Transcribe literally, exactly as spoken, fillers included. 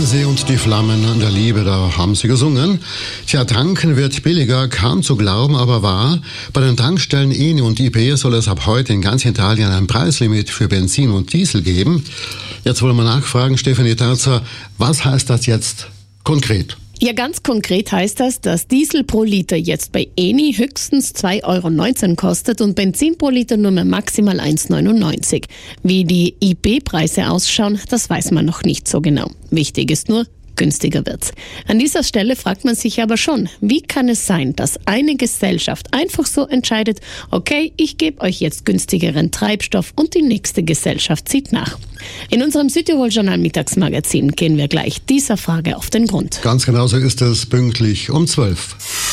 Wannsee und die Flammen der Liebe, da haben sie gesungen. Tja, tanken wird billiger, kaum zu glauben, aber wahr. Bei den Tankstellen Eni und I P soll es ab heute in ganz Italien ein Preislimit für Benzin und Diesel geben. Jetzt wollen wir nachfragen, Stefanie Terzer, was heißt das jetzt konkret? Ja, ganz konkret heißt das, dass Diesel pro Liter jetzt bei Eni höchstens zwei Euro neunzehn kostet und Benzin pro Liter nur mehr maximal eins Euro neunundneunzig. Wie die I P-Preise ausschauen, das weiß man noch nicht so genau. Wichtig ist nur, günstiger wird's. An dieser Stelle fragt man sich aber schon, wie kann es sein, dass eine Gesellschaft einfach so entscheidet, okay, ich gebe euch jetzt günstigeren Treibstoff und die nächste Gesellschaft zieht nach. In unserem Südtirol-Journal Mittagsmagazin gehen wir gleich dieser Frage auf den Grund. Ganz genau so ist es, pünktlich um zwölf.